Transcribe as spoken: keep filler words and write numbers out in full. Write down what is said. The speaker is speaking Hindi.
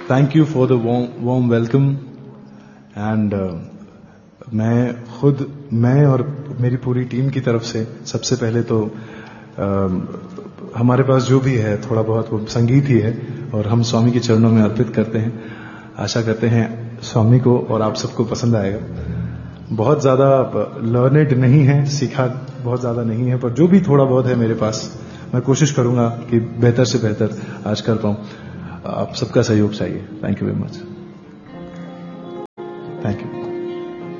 Thank you for the warm welcome and मैं खुद मैं और मेरी पूरी टीम की तरफ से सबसे पहले तो uh, हमारे पास जो भी है थोड़ा बहुत वो संगीत ही है और हम स्वामी के चरणों में अर्पित करते हैं। आशा करते हैं स्वामी को और आप सबको पसंद आएगा। बहुत ज्यादा लर्नेड नहीं है, सीखा बहुत ज्यादा नहीं है, पर जो भी थोड़ा बहुत है मेरे पास मैं कोशिश करूंगा कि बेहतर से बेहतर आज कर पाऊं। आप सबका सहयोग चाहिए। Thank you very much. Thank you.